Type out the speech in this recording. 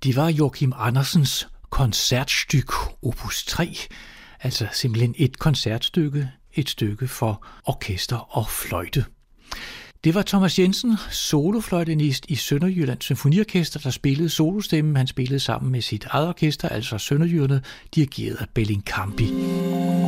Det var Joachim Andersens koncertstykke opus 3, altså simpelthen et koncertstykke, et stykke for orkester og fløjte. Det var Thomas Jensen, solofløjtenist i Sønderjyllands Symfoniorkester, der spillede solostemmen. Han spillede sammen med sit eget orkester, altså Sønderjyderne, dirigeret af Bellincampi.